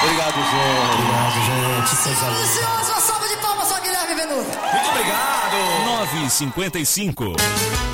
Obrigado, gente. Obrigado, gente. Senhoras e senhores, uma salva de palmas, só Guilherme Venuto. Muito obrigado. 9h55.